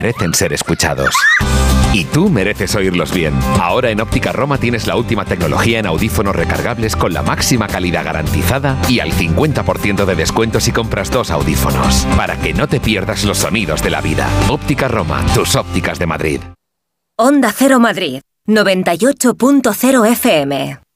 merecen ser escuchados. Y tú mereces oírlos bien. Ahora en Óptica Roma tienes la última tecnología en audífonos recargables con la máxima calidad garantizada y al 50% de descuento si compras 2 audífonos. Para que no te pierdas los sonidos de la vida. Óptica Roma, tus ópticas de Madrid. Onda Cero Madrid, 98.0 FM.